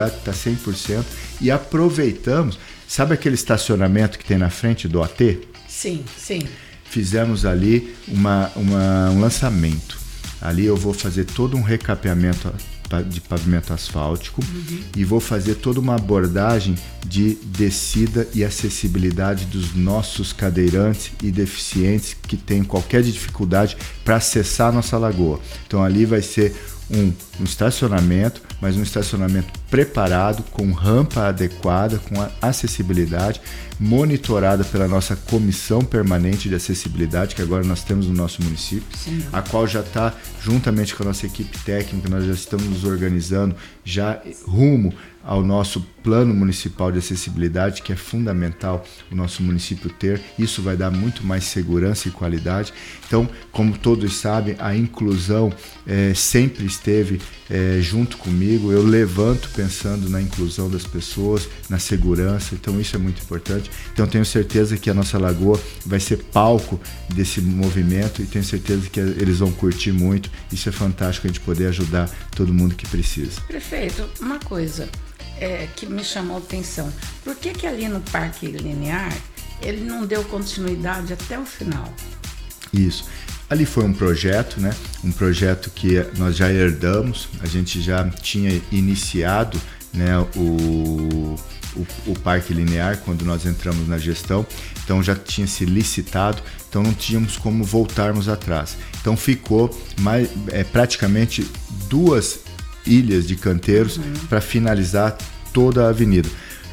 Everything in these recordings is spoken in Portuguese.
está 100% e aproveitamos. Sabe aquele estacionamento que tem na frente do AT? Sim, sim. Fizemos ali um lançamento. Ali eu vou fazer todo um recapeamento de pavimento asfáltico e vou fazer toda uma abordagem de descida e acessibilidade dos nossos cadeirantes e deficientes que têm qualquer dificuldade para acessar a nossa lagoa. Então ali vai ser um estacionamento, mas um estacionamento preparado, com rampa adequada, com acessibilidade, monitorada pela nossa comissão permanente de acessibilidade, que agora nós temos no nosso município, sim, a qual já está, juntamente com a nossa equipe técnica, nós já estamos nos organizando já rumo ao nosso plano municipal de acessibilidade, que é fundamental o nosso município ter. Isso vai dar muito mais segurança e qualidade. Então, como todos sabem, a inclusão sempre esteve junto comigo. Eu levanto pensando na inclusão das pessoas, na segurança, então isso é muito importante. Então tenho certeza que a nossa lagoa vai ser palco desse movimento e tenho certeza que eles vão curtir muito. Isso é fantástico, a gente poder ajudar todo mundo que precisa. Prefeito, uma coisa que me chamou a atenção, por que ali no Parque Linear ele não deu continuidade até o final? Isso. Ali foi um projeto, né? Um projeto que nós já herdamos, a gente já tinha iniciado, né, o Parque Linear quando nós entramos na gestão, então já tinha se licitado, então não tínhamos como voltarmos atrás. Então ficou praticamente 2 ilhas de canteiros para finalizar toda a avenida.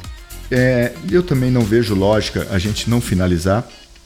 Eu também não vejo lógica a gente não finalizar,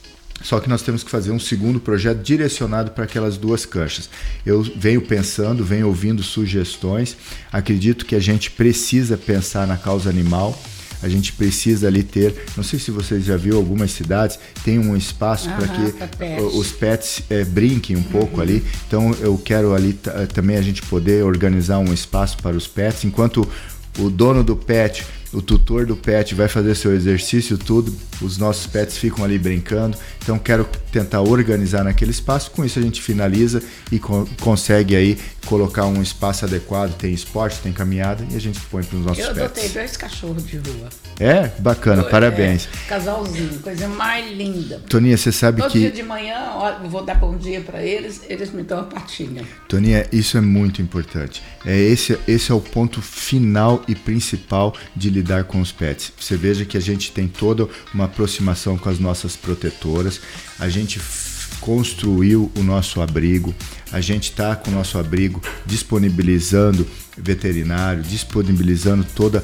só que nós temos que fazer um segundo projeto direcionado para aquelas 2 canchas. Eu venho pensando, venho ouvindo sugestões, acredito que a gente precisa pensar na causa animal, a gente precisa ali ter, não sei se vocês já viram, algumas cidades tem um espaço para que os pets brinquem um pouco ali, então eu quero ali também a gente poder organizar um espaço para os pets, enquanto o dono do pet, o tutor do pet vai fazer seu exercício, tudo, os nossos pets ficam ali brincando, então quero tentar organizar naquele espaço, com isso a gente finaliza e consegue aí colocar um espaço adequado, tem esporte, tem caminhada e a gente põe para os nossos pets. Eu adotei 2 cachorros de rua. Bacana, parabéns. Casalzinho, coisa mais linda. Toninha, você sabe Todo dia de manhã eu vou dar bom dia para eles me dão a patinha. Toninha, isso é muito importante. Esse é o ponto final e principal de lidar com os pets. Você veja que a gente tem toda uma aproximação com as nossas protetoras, a gente construiu o nosso abrigo, a gente está com o nosso abrigo disponibilizando veterinário, disponibilizando toda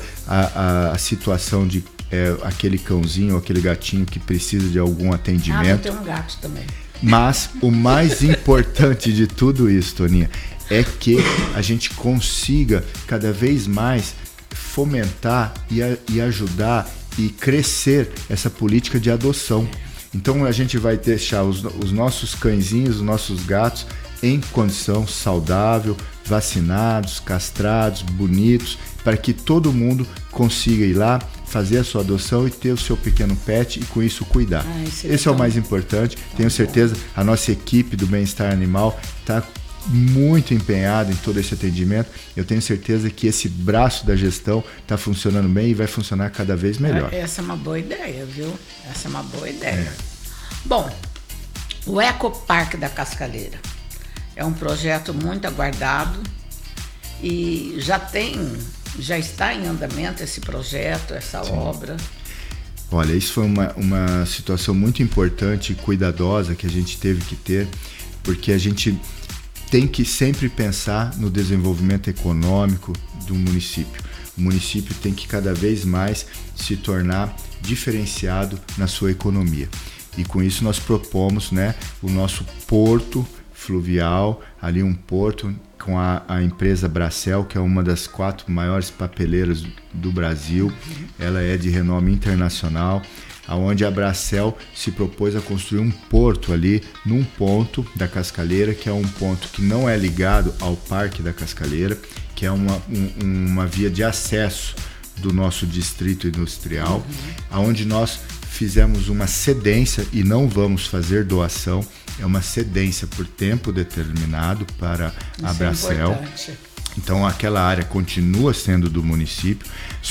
a situação de aquele cãozinho ou aquele gatinho que precisa de algum atendimento. Eu tenho um gato também. Mas o mais importante de tudo isso, Toninha, é que a gente consiga cada vez mais fomentar e ajudar e crescer essa política de adoção. Então a gente vai deixar os nossos cãezinhos, os nossos gatos em condição saudável, vacinados, castrados, bonitos, para que todo mundo consiga ir lá, fazer a sua adoção e ter o seu pequeno pet e com isso cuidar. Esse é o mais importante. Tenho certeza, a nossa equipe do Bem-Estar Animal está muito empenhada em todo esse atendimento. Eu tenho certeza que esse braço da gestão está funcionando bem e vai funcionar cada vez melhor. Essa é uma boa ideia, viu? Essa é uma boa ideia. Bom, o Ecoparque da Cascaleira é um projeto muito aguardado e já está em andamento esse projeto, essa obra. Olha, isso foi uma situação muito importante e cuidadosa que a gente teve que ter, porque a gente tem que sempre pensar no desenvolvimento econômico do município. O município tem que cada vez mais se tornar diferenciado na sua economia. E com isso nós propomos, né, o nosso porto fluvial, ali um porto com a empresa Bracel, que é uma das 4 maiores papeleiras do Brasil. Ela é de renome internacional, onde a Bracel se propôs a construir um porto ali num ponto da Cascaleira, que é um ponto que não é ligado ao Parque da Cascaleira, que é uma via de acesso do nosso distrito industrial, onde nós fizemos uma cedência e não vamos fazer doação, é uma cedência por tempo determinado para a Bracel. Então aquela área continua sendo do município.